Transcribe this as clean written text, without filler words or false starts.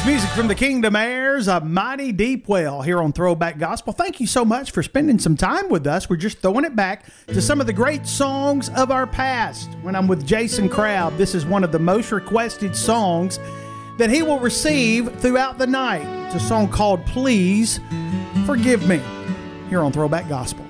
Music from the Kingdom Heirs, A Mighty Deep Well, here on Throwback Gospel. Thank you so much for spending some time with us. We're just throwing it back to some of the great songs of our past. When I'm with Jason Crabb, this is one of the most requested songs that he will receive throughout the night. It's a song called Please Forgive Me, here on Throwback Gospel.